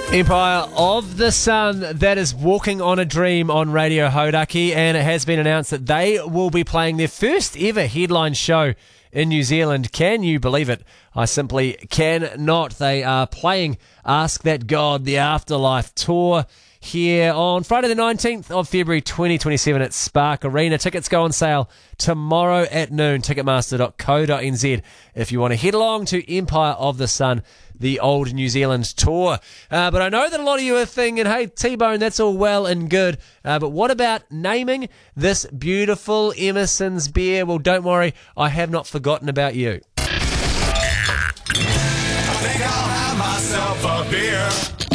Empire of the Sun, that is Walking on a Dream on Radio Hodaki, and it has been announced that they will be playing their first ever headline show in New Zealand. Can you believe it? I simply cannot. They are playing Ask That God, the Afterlife tour here on Friday the 19th of February 2027 at Spark Arena. Tickets go on sale tomorrow at noon, ticketmaster.co.nz if you want to head along to Empire of the Sun, the old New Zealand tour. But I know that a lot of you are thinking, hey, T-Bone, that's all well and good, but what about naming this beautiful Emerson's beer? Well, don't worry, I have not forgotten about you. I think I'll have myself a beer.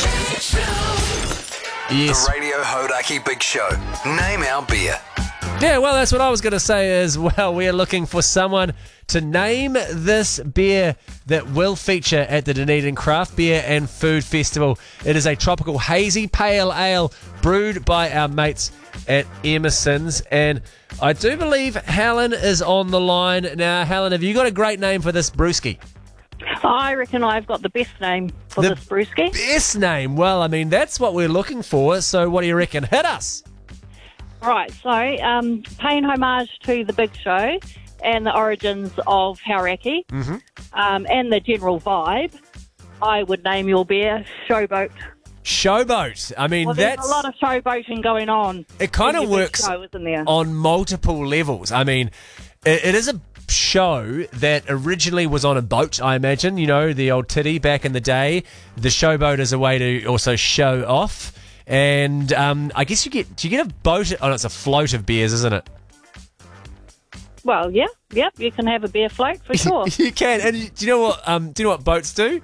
Yes. The Radio Hodaki Big Show. Name our beer. Yeah, well, that's what I was going to say as well. We are looking for someone to name this beer that will feature at the Dunedin Craft Beer and Food Festival. It is a tropical hazy pale ale brewed by our mates at Emerson's. And I do believe Helen is on the line. Now, Helen, have you got a great name for this brewski? I reckon I've got the best name for this brewski. Best name? Well, I mean, that's what we're looking for. So what do you reckon? Hit us! Right, so paying homage to the Big Show and the origins of Hauraki and the general vibe, I would name your beer Showboat. Showboat. I mean, Well, there's a lot of showboating going on. It kind of works show, isn't there? on multiple levels. I mean, it is a show that originally was on a boat, I imagine. You know, the old titty back in the day. The showboat is a way to also show off. And I guess do you get a boat? Oh, no, it's a float of beers, isn't it? Well, yeah, you can have a beer float for sure. You can. And do you know what boats do?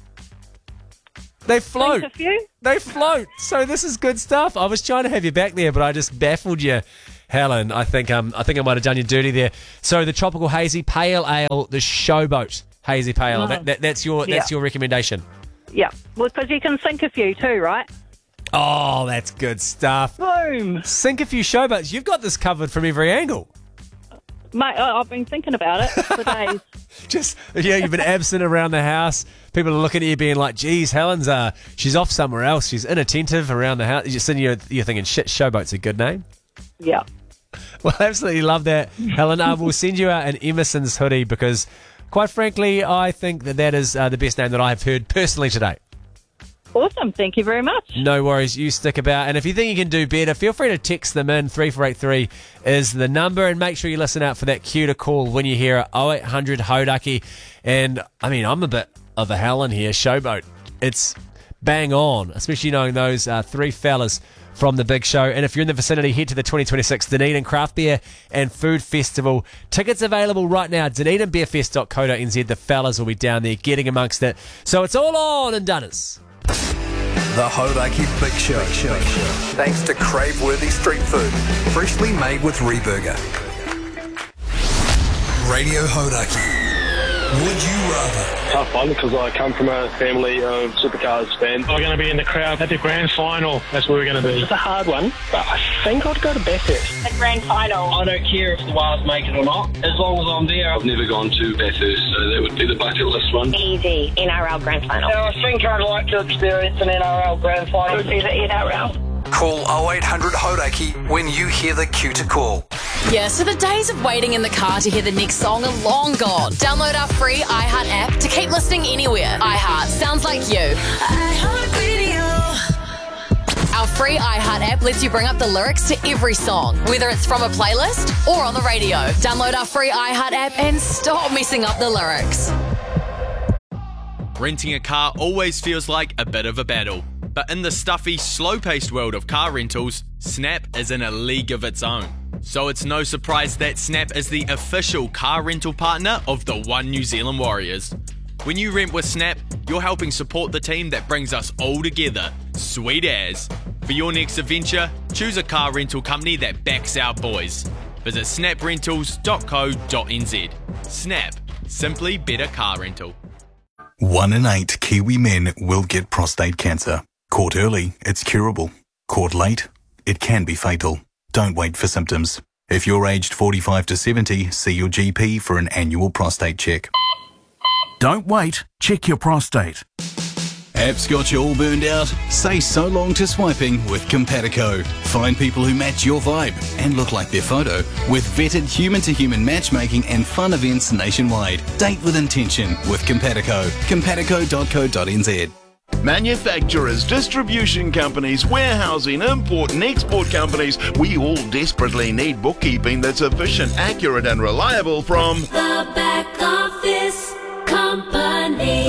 They float. Think a few? They float. So this is good stuff. I was trying to have you back there, but I just baffled you, Helen. I think I might have done you dirty there. So the tropical hazy pale ale, the Showboat hazy pale. That's your recommendation. Yeah, well, because you can sink a few too, right? Oh, that's good stuff. Boom. Sink a few showboats. You've got this covered from every angle. Mate, I've been thinking about it for days. You've been absent around the house. People are looking at you being like, geez, Helen's she's off somewhere else. She's inattentive around the house. You're sitting here, you're thinking, shit, Showboat's a good name. Yeah. Well, absolutely love that, Helen. We'll send you out an Emerson's hoodie because, quite frankly, I think that is the best name that I've heard personally today. Awesome. Thank you very much. No worries. You stick about. And if you think you can do better, feel free to text them in. 3483 is the number. And make sure you listen out for that cue to call when you hear it, 0800 Hodaki. And, I mean, I'm a bit of a Helen here. Showboat. It's bang on, especially knowing those three fellas from the Big Show. And if you're in the vicinity, head to the 2026 Dunedin Craft Beer and Food Festival. Tickets available right now, dunedinbeerfest.co.nz. The fellas will be down there getting amongst it. So it's all on and doners. The Hodaki Big Show. Thanks to crave-worthy street food, freshly made with Reburger. Radio Hodaki. Would you rather? Tough one because I come from a family of supercars fan. We're going to be in the crowd at the grand final. That's where we're going to be. It's a hard one, but I think I'd go to Bathurst. The grand final. I don't care if the Wales make it or not, as long as I'm there. I've never gone to Bathurst, so that would be the bucket list one. Easy. NRL grand final. I think I'd like to experience an NRL grand final. It would be the NRL. Call 0800 Hodaki when you hear the cue to call. Yeah, so the days of waiting in the car to hear the next song are long gone. Download our free iHeart app to keep listening anywhere. iHeart sounds like you. iHeartRadio. Our free iHeart app lets you bring up the lyrics to every song, whether it's from a playlist or on the radio. Download our free iHeart app and stop messing up the lyrics. Renting a car always feels like a bit of a battle. But in the stuffy, slow-paced world of car rentals, Snap is in a league of its own. So it's no surprise that Snap is the official car rental partner of the One New Zealand Warriors. When you rent with Snap, you're helping support the team that brings us all together. Sweet as. For your next adventure, choose a car rental company that backs our boys. Visit snaprentals.co.nz. Snap. Simply better car rental. 1 in 8 Kiwi men will get prostate cancer. Caught early, it's curable. Caught late, it can be fatal. Don't wait for symptoms. If you're aged 45 to 70, see your GP for an annual prostate check. Don't wait, check your prostate. Apps got you all burned out? Say so long to swiping with Compatico. Find people who match your vibe and look like their photo with vetted human-to-human matchmaking and fun events nationwide. Date with intention with Compatico. Compatico.co.nz. Manufacturers, distribution companies, warehousing, import and export companies, we all desperately need bookkeeping that's efficient, accurate and reliable from The Back Office Company.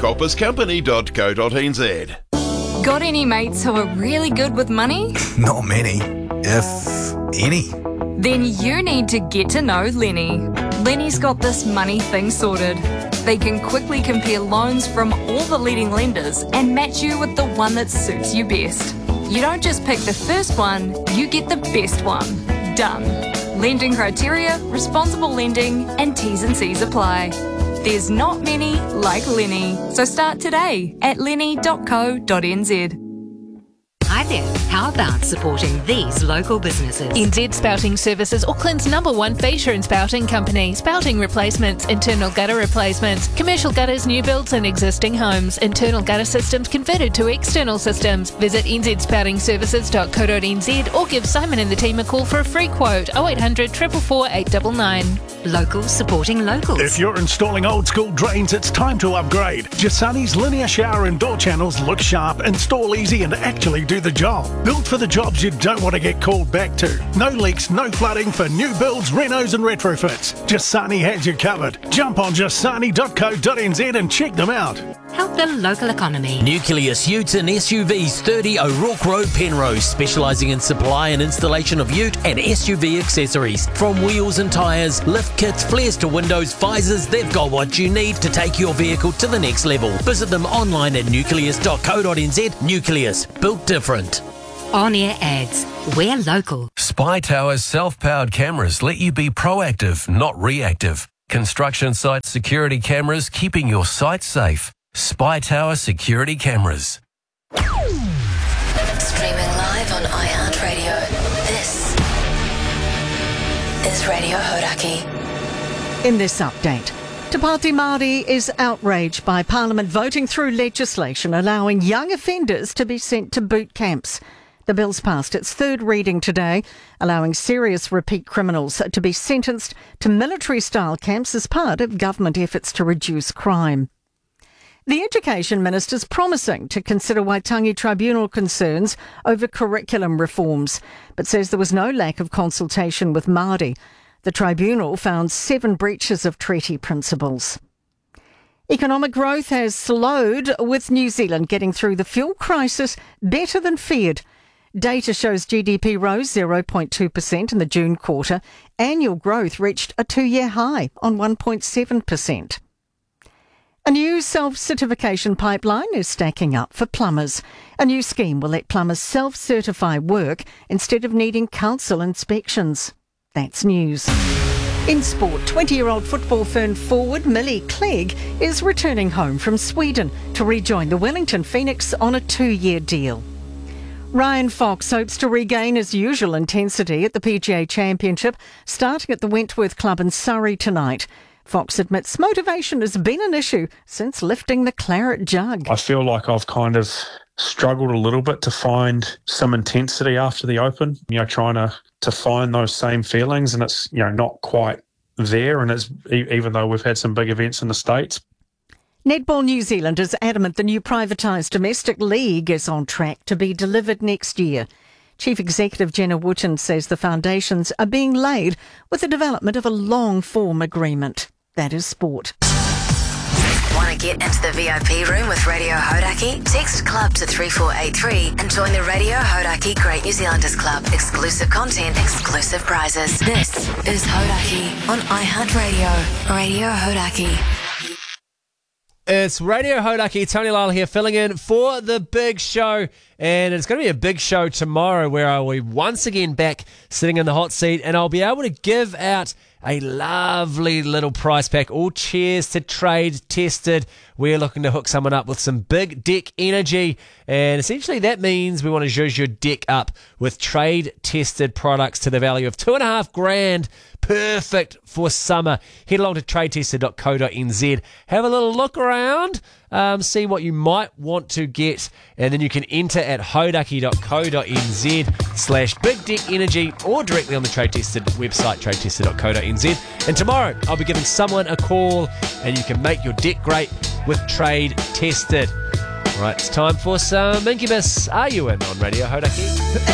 thebackofficecompany.co.nz. Got any mates who are really good with money? Not many, if any. Then you need to get to know Lenny. Lenny's got this money thing sorted. They can quickly compare loans from all the leading lenders and match you with the one that suits you best. You don't just pick the first one, you get the best one. Done. Lending criteria, responsible lending, and T's and C's apply. There's not many like Lenny, so start today at lenny.co.nz. Hi there. How about supporting these local businesses? NZ Spouting Services, Auckland's #1 fascia and spouting company. Spouting replacements, internal gutter replacements, commercial gutters, new builds and existing homes, internal gutter systems converted to external systems. Visit nzspoutingservices.co.nz or give Simon and the team a call for a free quote. 0800 444 899. Locals supporting locals. If you're installing old school drains, it's time to upgrade. Giussani's linear shower and door channels look sharp, install easy and actually do the job. Built for the jobs you don't want to get called back to. No leaks, no flooding for new builds, renos and retrofits. Giussani has you covered. Jump on giussani.co.nz and check them out. Help the local economy. Nucleus Utes and SUVs, 30 O'Rourke Road, Penrose, specialising in supply and installation of ute and SUV accessories. From wheels and tyres, lift kits, flares to windows, visors, they've got what you need to take your vehicle to the next level. Visit them online at nucleus.co.nz. Nucleus, built different. On-air ads. We're local. Spy Tower's self-powered cameras let you be proactive, not reactive. Construction site security cameras keeping your site safe. Spy Tower security cameras. Streaming live on iHeartRadio. This is Radio Hodaki. In this update, Te Pāti Māori is outraged by Parliament voting through legislation allowing young offenders to be sent to boot camps. The bill's passed its third reading today, allowing serious repeat criminals to be sentenced to military-style camps as part of government efforts to reduce crime. The Education Minister's promising to consider Waitangi Tribunal concerns over curriculum reforms, but says there was no lack of consultation with Māori. The tribunal found 7 breaches of treaty principles. Economic growth has slowed, with New Zealand getting through the fuel crisis better than feared. Data shows GDP rose 0.2% in the June quarter. Annual growth reached a 2-year high on 1.7%. A new self-certification pipeline is stacking up for plumbers. A new scheme will let plumbers self-certify work instead of needing council inspections. That's news. In sport, 20-year-old football Fern forward Millie Clegg is returning home from Sweden to rejoin the Wellington Phoenix on a 2-year deal. Ryan Fox hopes to regain his usual intensity at the PGA Championship, starting at the Wentworth Club in Surrey tonight. Fox admits motivation has been an issue since lifting the claret jug. I feel like I've kind of struggled a little bit to find some intensity after the Open, trying to find those same feelings, and it's, not quite there, and it's even though we've had some big events in the States. Netball New Zealand is adamant the new privatised domestic league is on track to be delivered next year. Chief Executive Jenna Wooten says the foundations are being laid with the development of a long-form agreement. That is sport. Want to get into the VIP room with Radio Hodaki? Text club to 3483 and join the Radio Hodaki Great New Zealanders Club. Exclusive content, exclusive prizes. This is Hodaki on iHeartRadio. Radio Hodaki. It's Radio Hodaki, Tony Lyle here, filling in for the big show. And it's going to be a big show tomorrow where I'll be once again back sitting in the hot seat, and I'll be able to give out a lovely little prize pack, all chairs to trade tested. We're looking to hook someone up with some big deck energy, and essentially that means we want to zhuzh your deck up with trade tested products to the value of $2,500. Perfect for summer. Head along to tradetested.co.nz, have a little look around. see what you might want to get, and then you can enter at hodaki.co.nz/Big Deck Energy or directly on the Trade Tested website, tradetested.co.nz. And tomorrow I'll be giving someone a call, and you can make your deck great with Trade Tested. Right, it's time for some Incubus. Are you in on Radio Hodaki?